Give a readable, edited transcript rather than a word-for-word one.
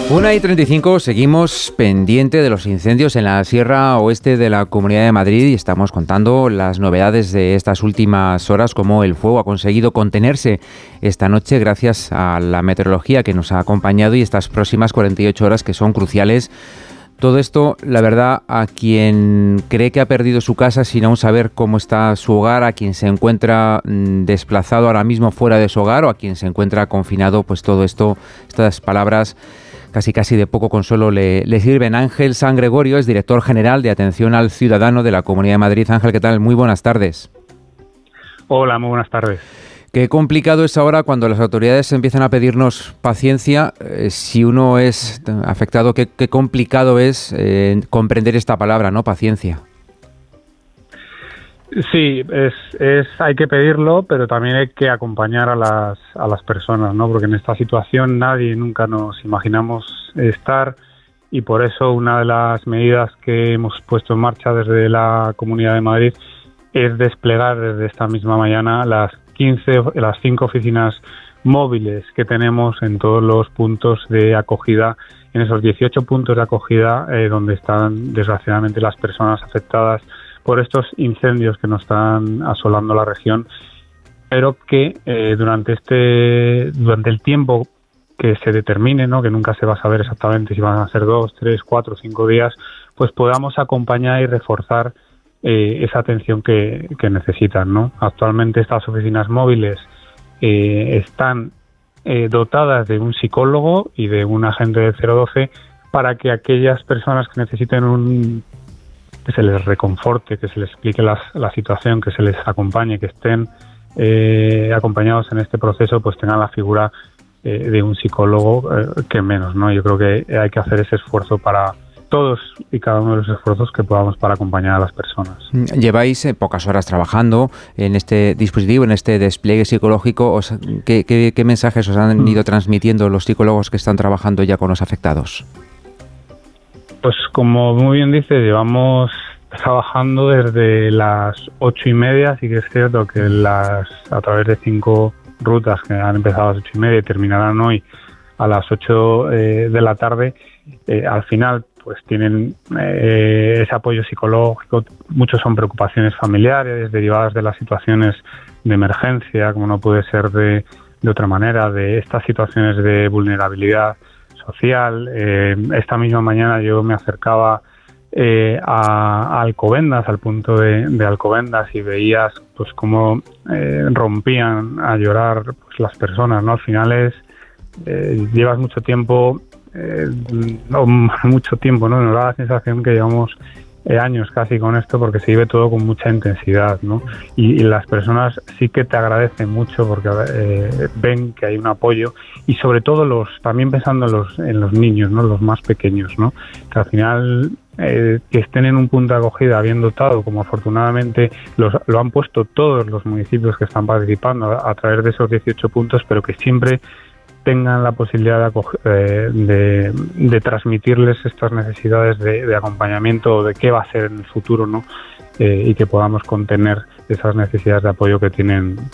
1:35, seguimos pendiente de los incendios en la Sierra Oeste de la Comunidad de Madrid y estamos contando las novedades de estas últimas horas, cómo el fuego ha conseguido contenerse esta noche gracias a la meteorología que nos ha acompañado y estas próximas 48 horas que son cruciales. Todo esto, la verdad, a quien cree que ha perdido su casa sin aún saber cómo está su hogar, a quien se encuentra desplazado ahora mismo fuera de su hogar o a quien se encuentra confinado, pues todo esto, estas palabras casi de poco consuelo le sirven. Ángel San Gregorio es director general de Atención al Ciudadano de la Comunidad de Madrid. Ángel, ¿qué tal? Muy buenas tardes. Hola, muy buenas tardes. Qué complicado es ahora cuando las autoridades empiezan a pedirnos paciencia. Si uno es afectado, qué complicado es comprender esta palabra, ¿no? Paciencia. Sí, hay que pedirlo, pero también hay que acompañar a las personas, ¿no? Porque en esta situación nadie nunca nos imaginamos estar y por eso una de las medidas que hemos puesto en marcha desde la Comunidad de Madrid es desplegar desde esta misma mañana las 5 oficinas móviles que tenemos en todos los puntos de acogida, en esos 18 puntos de acogida donde están desgraciadamente las personas afectadas por estos incendios que nos están asolando la región, pero que durante el tiempo que se determine, ¿no? Que nunca se va a saber exactamente si van a ser 2, 3, 4, 5 días, pues podamos acompañar y reforzar esa atención que necesitan, ¿no? Actualmente estas oficinas móviles están dotadas de un psicólogo y de un agente del 012 para que aquellas personas que necesiten que se les reconforte, que se les explique la situación, que se les acompañe, que estén acompañados en este proceso, pues tengan la figura de un psicólogo que menos, ¿no? Yo creo que hay que hacer ese esfuerzo para todos y cada uno de los esfuerzos que podamos para acompañar a las personas. Lleváis pocas horas trabajando en este dispositivo, en este despliegue psicológico. ¿Qué mensajes os han ido transmitiendo los psicólogos que están trabajando ya con los afectados? Pues como muy bien dice, llevamos trabajando desde las 8:30, sí que es cierto que a través de 5 rutas que han empezado a las 8:30 y terminarán hoy a las 8 de la tarde, al final pues tienen ese apoyo psicológico. Muchos son preocupaciones familiares derivadas de las situaciones de emergencia, como no puede ser de otra manera, de estas situaciones de vulnerabilidad social. Esta misma mañana yo me acercaba a Alcobendas, al punto de Alcobendas, y veías pues cómo rompían a llorar pues, las personas, ¿no? Al final llevas mucho tiempo, ¿no? Nos da la sensación que llevamos años casi con esto, porque se vive todo con mucha intensidad, ¿no? Y las personas sí que te agradecen mucho porque ven que hay un apoyo, y sobre todo también pensando en los niños, ¿no? Los más pequeños, ¿no? Que al final que estén en un punto de acogida bien dotado, como afortunadamente lo han puesto todos los municipios que están participando a través de esos 18 puntos, pero que siempre tengan la posibilidad de transmitirles estas necesidades de acompañamiento o de qué va a ser en el futuro, ¿no? Y que podamos contener esas necesidades de apoyo que tienen